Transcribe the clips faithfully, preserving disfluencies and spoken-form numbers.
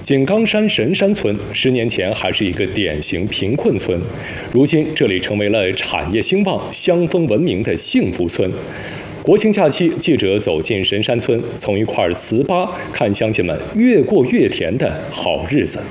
井冈山神山村十年前还是一个典型贫困村，如今这里成为了产业兴旺、乡风闻名的幸福村。国庆假期，记者走进神山村，从一块糍粑看乡亲们越过越甜的好日子。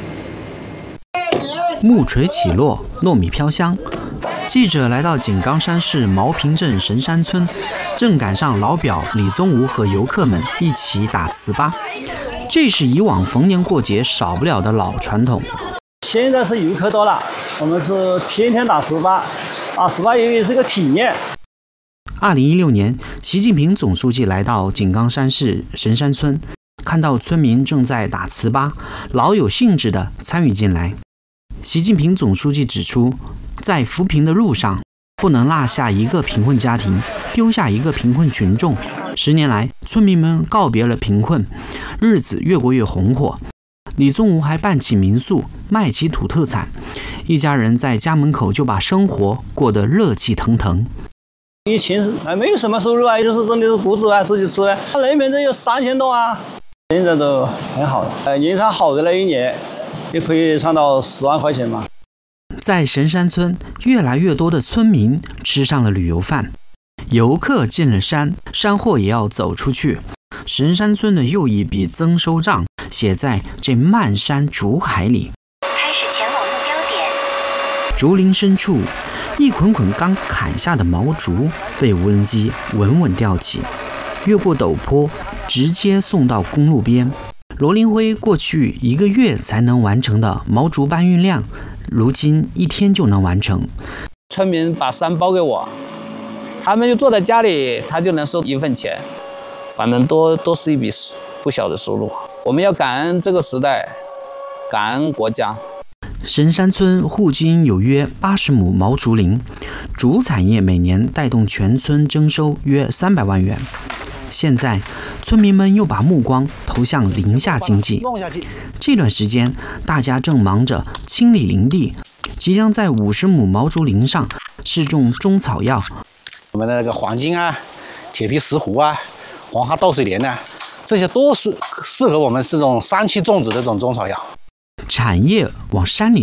木锤起落，糯米飘香。记者来到井冈山市毛坪镇神山村，正赶上老表李宗吾和游客们一起打糍粑。这是以往逢年过节少不了的老传统。 现在是游客多了，我们是天天打糍粑，打糍粑也是个体验。 二零一六年，习近平总书记来到井冈山市神山村，看到村民正在打糍粑，老有兴致地参与进来。习近平总书记指出，在扶贫的路上，不能落下一个贫困家庭，丢下一个贫困群众。十年来，村民们告别了贫困，日子越过越红火。李宗吾还办起民宿，卖起土特产，一家人在家门口就把生活过得热气腾腾。 以前还没有什么收入啊，就是种的谷子啊，自己吃的。那边这有三千多啊，现在都很好了。呃，年产好的那一年，也可以上到十万块钱嘛。 在神山村，越来越多的村民吃上了旅游饭。游客进了山，山货也要走出去。神山村的又一笔增收账写在这漫山竹海里。 开始前往目标点。 竹林深处，一捆捆刚砍下的毛竹被无人机稳稳吊起，越过陡坡，直接送到公路边。罗林辉过去一个月才能完成的毛竹搬运量，如今一天就能完成。 村民把山包给我，他们就坐在家里，他就能收一份钱，反正都都是一笔不小的收入。我们要感恩这个时代，感恩国家。 神山村户均有约八十亩毛竹林，竹产业每年带动全村征收约三百万元。现在，村民们又把目光投向林下经济。这段时间，大家正忙着清理林地，即将在五十亩毛竹林上试种中草药。 我们的那个黄金啊、铁皮石斛啊、黄花稻水莲啊，这些都是适合我们这种山区种植的这种中草药。 产业往山里